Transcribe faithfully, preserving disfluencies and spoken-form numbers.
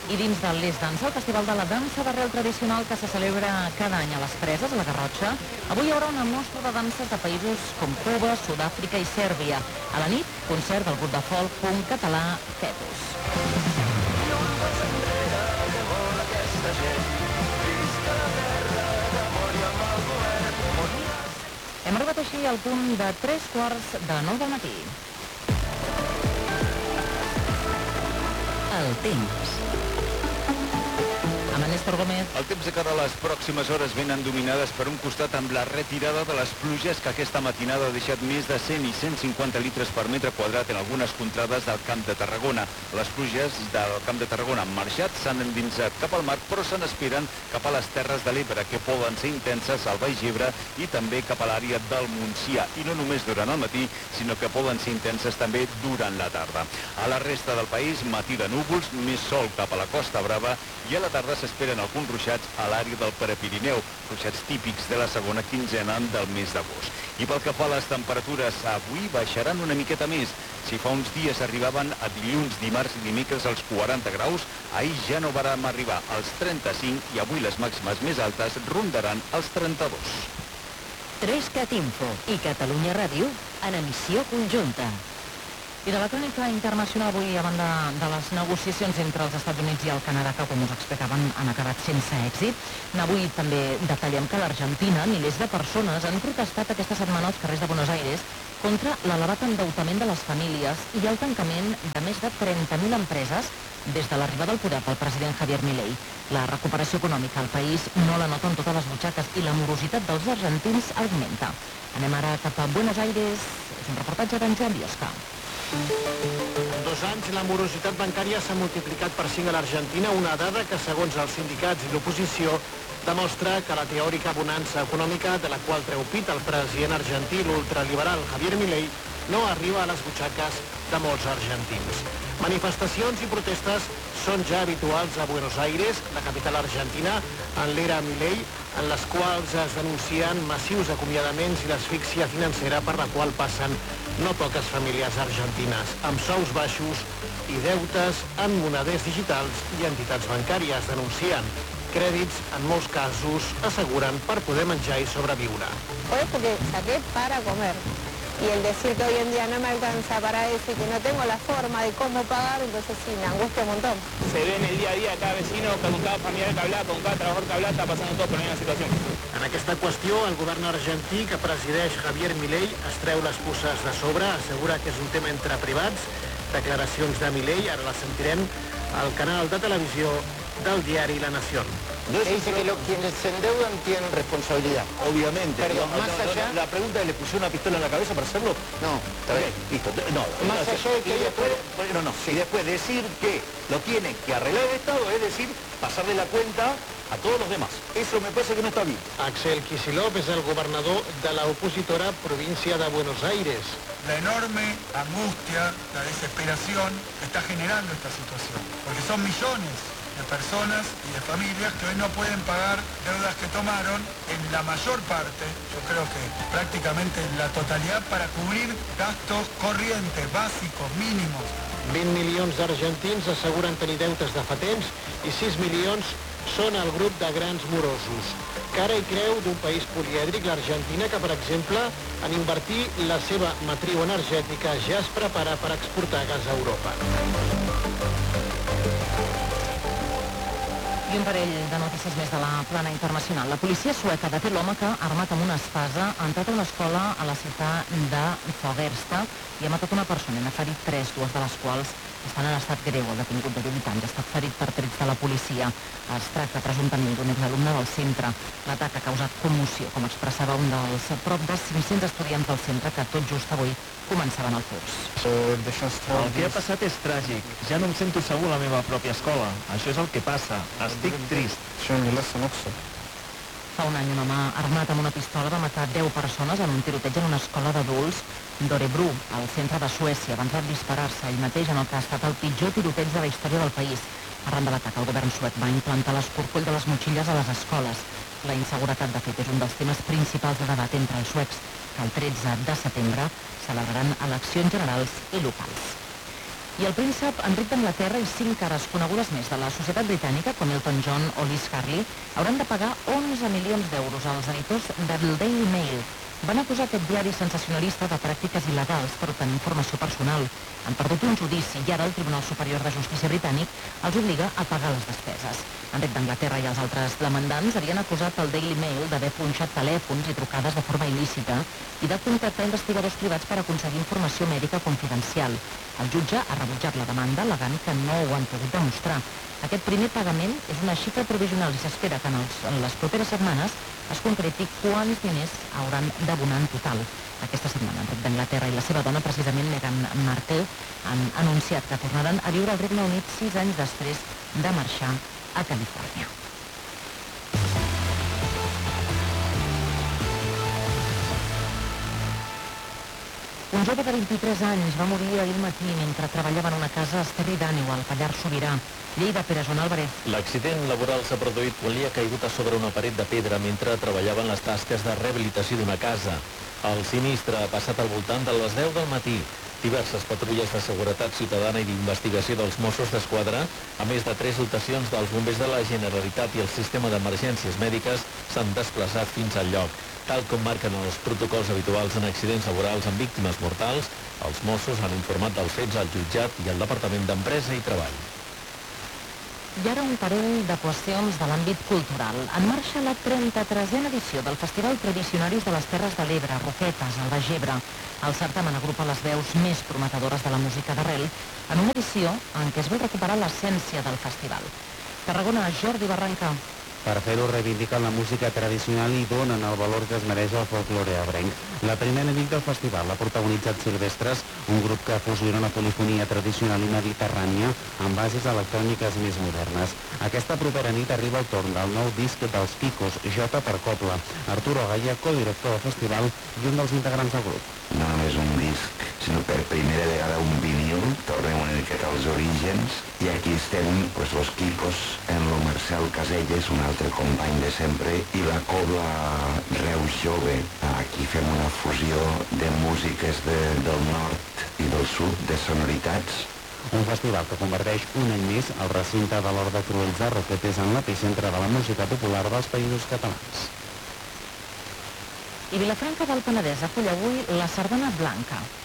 I dins de l'És Dansa, el Festival de la Dansa d'Arrel Tradicional que se celebra cada any a les Preses, a la Garrotxa, avui hi haurà una mostra de danses de països com Cuba, Sud-àfrica i Sèrbia. A la nit, concert del grup de folk punt català Fetus. Hem arribat així al punt de tres quarts de nou del matí. El temps. Amb en Néstor Gómez. El temps de cara a les pròximes hores venen dominades per un costat amb la retirada de les pluges que aquesta matinada ha deixat més de cent i cent cinquanta litres per metre quadrat en algunes contrades del Camp de Tarragona. Les pluges del Camp de Tarragona han marxat, s'han endinsat cap al mar, però se n'esperen cap a les Terres de l'Ebre, que poden ser intenses al Baix Ebre i també cap a l'àrea del Montsià. I no només durant el matí, sinó que poden ser intenses també durant la tarda. A la resta del país, matí de núvols, més sol cap a la Costa Brava, i a la tarda s'esperen alguns ruixats a l'àrea del Prepirineu, ruixats típics de la segona quinzena del mes d'agost. I pel que fa a les temperatures, avui baixaran una miqueta més. Si fa uns dies arribaven a dilluns, dimarts i dimecres als quaranta graus, ahir ja no vàrem arribar als trenta-cinc i avui les màximes més altes rondaran els trenta-dos. Trescat Info i Catalunya Ràdio en emissió conjunta. I de la crònica internacional avui, a banda de les negociacions entre els Estats Units i el Canadà, que, com us explicaven, han acabat sense èxit, avui també detallem que a l'Argentina milers de persones han protestat aquesta setmana als carrers de Buenos Aires contra l'elevat endeutament de les famílies i el tancament de més de trenta mil empreses des de l'arribada al poder pel president Javier Milei. La recuperació econòmica al país no la noten totes les butxaques i la morositat dels argentins augmenta. Anem ara cap a Buenos Aires. És un reportatge d'en Joan Biosca. En dos anys, la morositat bancària s'ha multiplicat per cinc a l'Argentina, una dada que, segons els sindicats i l'oposició, demostra que la teòrica bonança econòmica de la qual treu pit el president argentí, l'ultraliberal Javier Milei, no arriba a les butxaques de molts argentins. Manifestacions i protestes són ja habituals a Buenos Aires, la capital argentina, en l'era Milei, en les quals es denuncien massius acomiadaments i l'asfíxia financera per la qual passen no poques famílies argentines, amb sous baixos i deutes en moneders digitals i entitats bancàries denuncien crèdits, en molts casos, asseguren, per poder menjar i sobreviure. Hoy porque saqué para comer. Y el decir que hoy en día no me alcanza para eso y que no tengo la forma de cómo pagar, entonces sí, me angustia un montón. Se ve en el día a día cada vecino, con cada familiar que habla, con cada trabajador que habla, está pasando todo por la misma situación. En aquesta qüestió, el govern argentí que presideix Javier Milei es treu les puces de sobre, assegura que és un tema entre privats. Declaracions de Milei, ara les sentirem al canal de televisió del diari La Nación. No dice que los, quienes se endeudan tienen responsabilidad. Obviamente. Perdón, no, más no, allá... La pregunta es, ¿le pusieron una pistola en la cabeza para hacerlo? No, está bien. Listo. No, más no, allá de que... Y después, bueno, no, y después decir que lo tiene que arreglar el Estado, es decir, pasarle la cuenta a todos los demás. Eso me parece que no está bien. Axel Kicillof és el governador de la opositora província de Buenos Aires. La enorme angustia, la desesperación que está generando esta situación, porque son millones de personas y de familias que hoy no pueden pagar deudas que tomaron en la mayor parte, yo creo que prácticamente en la totalidad, para cubrir gastos corrientes, básicos, mínimos. vint milions d'argentins asseguren tenir deutes de fa temps i sis milions són el grup de grans morosos. Cara i creu d'un país polièdric, l'Argentina, que, per exemple, en invertir la seva matriu energètica ja es prepara per exportar gas a Europa. I un parell de notícies més de la plana internacional. La policia sueca deté l'home que, armat amb una espasa, ha entrat a una escola a la ciutat de Fagersta i ha matat una persona. N'ha ferit tres, dues de les quals estan en estat greu. El detingut de divuit anys ha estat ferit per trets de la policia. Es tracta presumptament d'un exalumne del centre. L'atac ha causat commoció, com expressava un dels prop de cinc-cents estudiants del centre que tot just avui començaven el curs. El que ha passat és tràgic. Ja no em sento segur a la meva pròpia escola. Això és el que passa. Estic trist. Fa un any un home armat amb una pistola va matar deu persones en un tiroteig en una escola d'adults d'Örebro, al centre de Suècia. Va entrar a disparar-se ell mateix en el que ha estat el pitjor tiroteig de la història del país. Arran de l'atac, el govern suec va implantar l'escorcoll de les motxilles a les escoles. La inseguretat, de fet, és un dels temes principals de debat entre els suecs, que el tretze de setembre celebraran eleccions generals i locals. I el príncep Enric d'Anglaterra i cinc cares conegudes més de la societat britànica, com Elton John o Liz Harley, hauran de pagar onze milions d'euros als editors del Daily Mail. Van acusar aquest diari sensacionalista de pràctiques il·legals per obtenir informació personal. Han perdut un judici i ara el Tribunal Superior de Justícia britànic els obliga a pagar les despeses. Enric d'Anglaterra i els altres demandants havien acusat el Daily Mail d'haver punxat telèfons i trucades de forma il·lícita i de contractar investigadors privats per aconseguir informació mèdica confidencial. El jutge ha rebutjat la demanda, al·legant que no ho han pogut demostrar. Aquest primer pagament és una xifra provisional i s'espera que en, els, en les properes setmanes es concreti quants diners hauran d'abonar en total. Aquesta setmana, Enric d'Anglaterra i la seva dona, precisament Meghan Markle, han anunciat que tornaran a viure al Regne Unit sis anys després de marxar a Califòrnia. Un jove de vint-i-tres anys va morir ahir al matí mentre treballava en una casa a Esterri d'Àneu, al Pallars Sobirà. Lleida, Pere Joan Álvarez. L'accident laboral s'ha produït quan li ha caigut a sobre una paret de pedra mentre treballava en les tasques de rehabilitació d'una casa. El sinistre ha passat al voltant de les deu del matí. Diverses patrulles de seguretat ciutadana i d'investigació dels Mossos d'Esquadra, a més de tres dotacions dels bombers de la Generalitat i el sistema d'emergències mèdiques, s'han desplaçat fins al lloc. Tal com marquen els protocols habituals en accidents laborals amb víctimes mortals, els Mossos han informat dels fets al jutjat i al Departament d'Empresa i Treball. I ara un parell de qüestions de l'àmbit cultural. En marxa la trenta-tresena edició del Festival Tradicionaris de les Terres de l'Ebre, Roquetes, al Baix Ebre. El certamen agrupa les veus més prometedores de la música d'arrel en una edició en què es vol recuperar l'essència del festival. Tarragona, Jordi Barranca. Per fer-ho reivindiquen la música tradicional i donen el valor que es mereix al folklore ebrenc. La primera nit del festival l'ha protagonitzat Silvestres, un grup que fusiona la polifonia tradicional i mediterrània amb bases electròniques més modernes. Aquesta propera nit arriba el torn del nou disc dels Picos, J per Copla. Arturo Gaya, codirector del festival i un dels integrants del grup. No només un disc, sinó per primera vegada un vinil, tornem una miqueta als orígens, i aquí estem, pues, los Quicos, en lo Marcel Caselles, un altre company de sempre, i la Cobla Reus Jove. Aquí fem una fusió de músiques de, del nord i del sud, de sonoritats. Un festival que converteix un any més el recinte de l'Hort de Cruells de Roquetes en l'epicentre de la música popular dels Països Catalans. I Vilafranca del Penedès acull avui la Sardana Blanca.